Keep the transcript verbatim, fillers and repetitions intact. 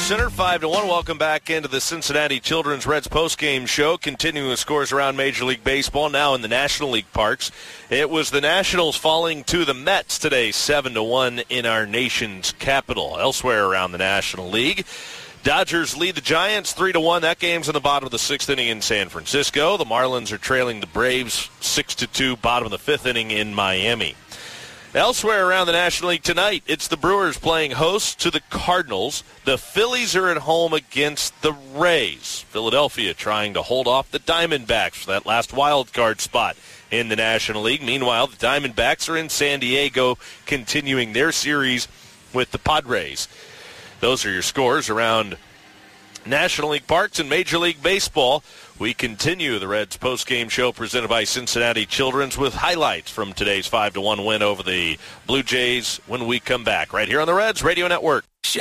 Center, five to one. Welcome back into the Cincinnati Children's Reds postgame show. Continuing the scores around Major League Baseball, now in the National League parks. It was the Nationals falling to the Mets today, seven to one in our nation's capital. Elsewhere around the National League, Dodgers lead the Giants three to one. That game's in the bottom of the sixth inning in San Francisco. The Marlins are trailing the Braves six to two, bottom of the fifth inning in Miami. Elsewhere around the National League tonight, it's the Brewers playing host to the Cardinals. The Phillies are at home against the Rays. Philadelphia trying to hold off the Diamondbacks for that last wild card spot in the National League. Meanwhile, the Diamondbacks are in San Diego continuing their series with the Padres. Those are your scores around National League parks and Major League Baseball. We continue the Reds postgame show presented by Cincinnati Children's with highlights from today's five to one win over the Blue Jays when we come back right here on the Reds Radio Network.